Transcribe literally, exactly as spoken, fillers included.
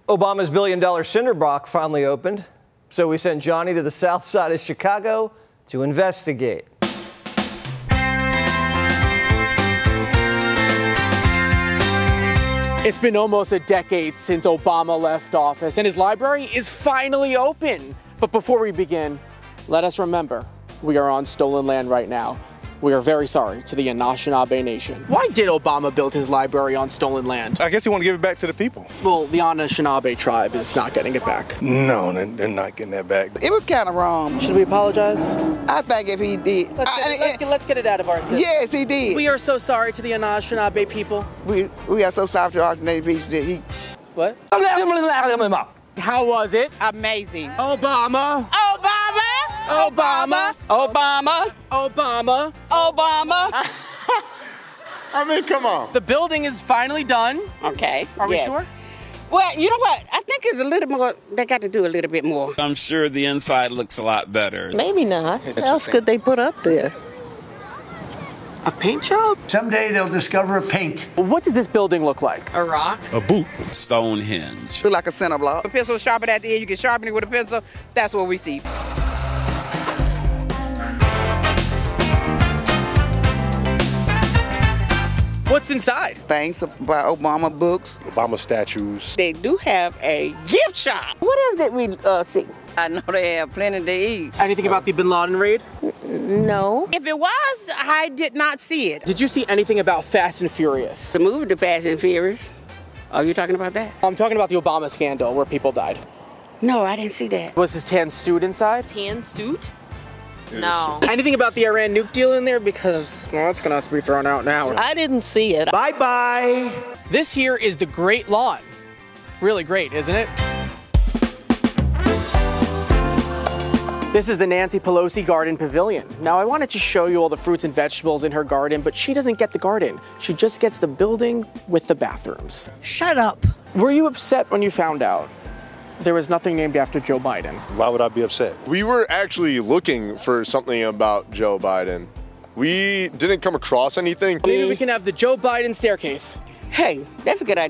Obama's billion dollar cinder block finally opened, so we sent Johnny to the south side of Chicago to investigate. It's been almost a decade since Obama left office, and his library is finally open. But before we begin, let us remember, we are on stolen land right now. We are very sorry to the Anishinaabe Nation. Why did Obama build his library on stolen land? I guess he wanted to give it back to the people. Well, the Anishinaabe tribe is not getting it back. No, they're, they're not getting that back. It was kind of wrong. Should we apologize? I think if he did. Let's, I, get, let's, get, let's get it out of our system. Yes, he did. We are so sorry to the Anishinaabe people. We we are so sorry to our nation that he. What? How was it? Amazing. Obama. Obama. Obama. Obama. Obama. Obama. I mean, come on. The building is finally done. Okay. Are we yes. sure? Well, you know what? I think it's a little more, they got to do a little bit more. I'm sure the inside looks a lot better. Maybe not. What else could they put up there? A paint job? Someday they'll discover a paint. What does this building look like? A rock. A boot. Stonehenge. Look like a center block. A pencil sharpened at the end, you can sharpen it with a pencil. That's what we see. What's inside? Things by Obama books. Obama statues. They do have a gift shop. What else did we uh, see? I know they have plenty to eat. Anything about the Bin Laden raid? No. If it was, I did not see it. Did you see anything about Fast and Furious? The movie, The Fast and Furious. Are you talking about that? I'm talking about the Obama scandal where people died. No, I didn't see that. Was his tan suit inside? Tan suit? No. Anything about the Iran nuke deal in there? Because, well, that's going to have to be thrown out now. I didn't see it. Bye-bye. This here is the Great Lawn. Really great, isn't it? This is the Nancy Pelosi Garden Pavilion. Now, I wanted to show you all the fruits and vegetables in her garden, but she doesn't get the garden. She just gets the building with the bathrooms. Shut up. Were you upset when you found out there was nothing named after Joe Biden? Why would I be upset? We were actually looking for something about Joe Biden. We didn't come across anything. Maybe we can have the Joe Biden staircase. Hey, that's a good idea.